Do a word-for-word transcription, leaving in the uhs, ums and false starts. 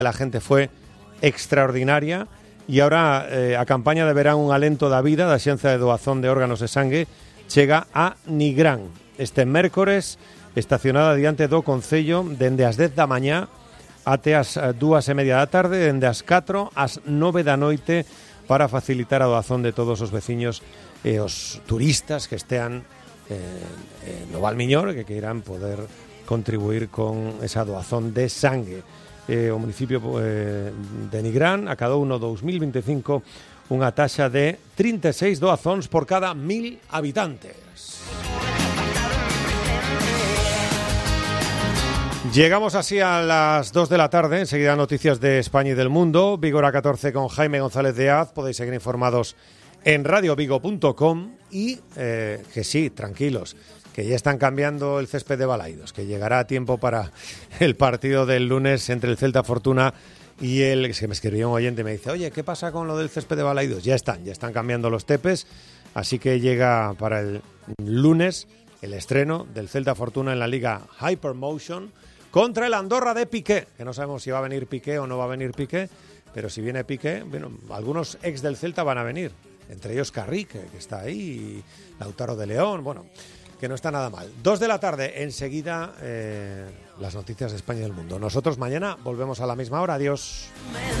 La gente fue extraordinaria e agora eh, a campaña de verán un alento da vida da Xencia de Doazón de Órganos e Sangue chega a Nigrán este mércores, estacionada diante do Concello dende as dez da mañá até as dúas e media da tarde, dende as catro ás nove da noite, para facilitar a doazón de todos os veciños e os turistas que estean eh, eh, no Valmiñor, que queiran poder contribuir con esa doazón de sangue. Eh, o municipio eh, de Nigrán acadou no dous mil veinticinco unha taxa de trinta e seis doazóns por cada mil habitantes. Llegamos así a las dos de la tarde, enseguida noticias de España y del mundo. Vigor a catorce con Jaime González de Az, podéis seguir informados en radio vigo punto com y eh, que sí, tranquilos, que ya están cambiando el césped de Balaidos, que llegará a tiempo para el partido del lunes entre el Celta Fortuna y el... Es que me escribió un oyente y me dice, oye, ¿qué pasa con lo del césped de Balaidos? Ya están, ya están cambiando los tepes, así que llega para el lunes el estreno del Celta Fortuna en la Liga Hypermotion contra el Andorra de Piqué, que no sabemos si va a venir Piqué o no va a venir Piqué, pero si viene Piqué, bueno, algunos ex del Celta van a venir, entre ellos Carrique, que está ahí, y Lautaro de León, bueno... que no está nada mal. Dos de la tarde, enseguida eh, las noticias de España y del mundo. Nosotros mañana volvemos a la misma hora. Adiós.